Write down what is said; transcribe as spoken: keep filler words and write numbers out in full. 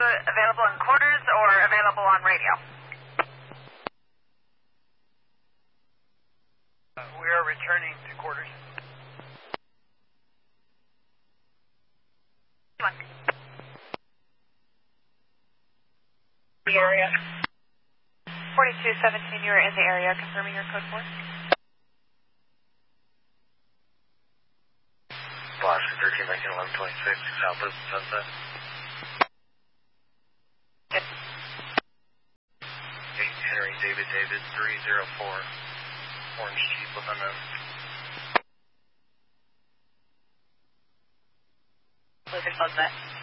Available in quarters or available on radio? Uh, we are returning to quarters. The area. forty-two seventeen, you're in the area, confirming your code four. Boston thirteen nineteen eleven twenty-six, Southwest Sunset. Yes. eight Henry David David three zero four, Orange Jeep with unknown. Laser Sunset.